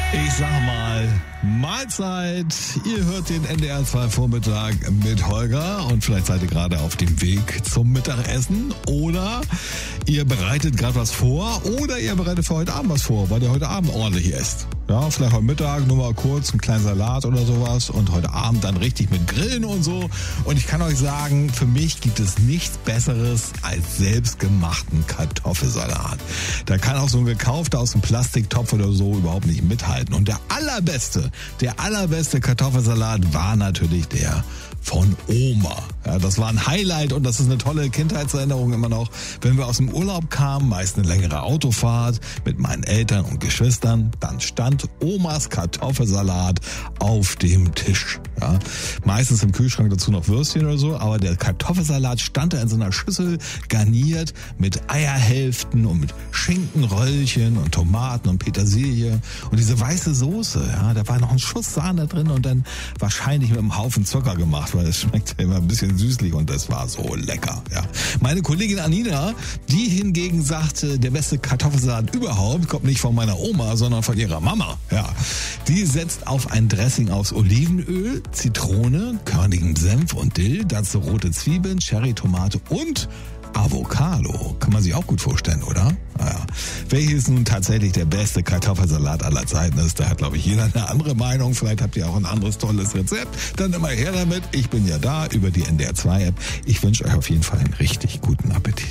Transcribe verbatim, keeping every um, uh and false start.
Ich sag mal, Mahlzeit. Ihr hört den N D R zwei Vormittag mit Holger und vielleicht seid ihr gerade auf dem Weg zum Mittagessen oder ihr bereitet gerade was vor oder ihr bereitet für heute Abend was vor, weil ihr heute Abend ordentlich esst. Ja, vielleicht heute Mittag nur mal kurz einen kleinen Salat oder sowas und heute Abend dann richtig mit Grillen und so. Und ich kann euch sagen, für mich gibt es nichts Besseres als selbstgemachten Kartoffelsalat. Da kann auch so ein gekaufter aus dem Plastiktopf oder so überhaupt nicht mithalten. Und der allerbeste, der allerbeste Kartoffelsalat war natürlich der von Oma. Ja, das war ein Highlight und das ist eine tolle Kindheitserinnerung immer noch. Wenn wir aus dem Urlaub kamen, meist eine längere Autofahrt mit meinen Eltern und Geschwistern, dann stand Omas Kartoffelsalat auf dem Tisch. Ja, meistens im Kühlschrank dazu noch Würstchen oder so, aber der Kartoffelsalat stand da in so einer Schüssel garniert mit Eierhälften und mit Schinkenröllchen und Tomaten und Petersilie und diese weiße Soße. Ja, da war noch ein Schuss Sahne drin und dann wahrscheinlich mit einem Haufen Zucker gemacht, weil es schmeckt ja immer ein bisschen süßlich und das war so lecker. Ja. Meine Kollegin Anina, die hingegen sagte, der beste Kartoffelsalat überhaupt kommt nicht von meiner Oma, sondern von ihrer Mama. Ja. Die setzt auf ein Dressing aus Olivenöl, Zitrone, körnigem Senf und Dill, dazu rote Zwiebeln, Cherrytomate und Avocado. Kann man sich auch gut vorstellen, oder? Naja. Welches nun tatsächlich der beste Kartoffelsalat aller Zeiten ist, da hat, glaube ich, jeder eine andere Meinung. Vielleicht habt ihr auch ein anderes tolles Rezept. Dann immer her damit. Ich bin ja da über die N D R zwei App. Ich wünsche euch auf jeden Fall einen richtig guten Appetit.